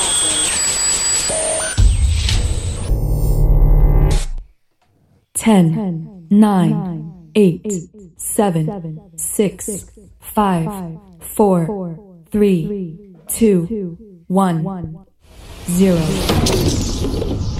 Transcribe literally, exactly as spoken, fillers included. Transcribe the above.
Ten, nine, eight, seven, six, five, four, three, two, one, zero.